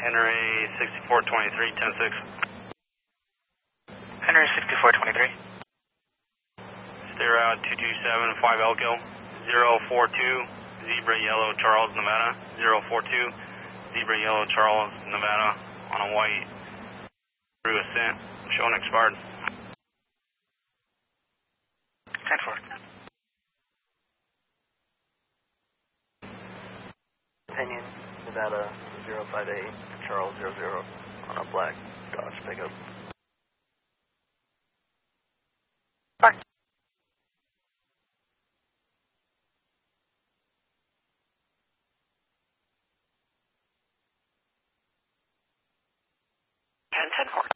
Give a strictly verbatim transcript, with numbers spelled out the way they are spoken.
Henry sixty-four twenty-three, ten six. Henry sixty-four twenty-three. Stay route two two seven, five Elko, zero four two, Zebra Yellow, Charles, Nevada, zero four two, Zebra Yellow, Charles, Nevada, on a white through ascent, showing expired. ten four. Opinion, Nevada, zero five eight, Charles, zero zero, on a black Dodge pickup. Back. ten ten four.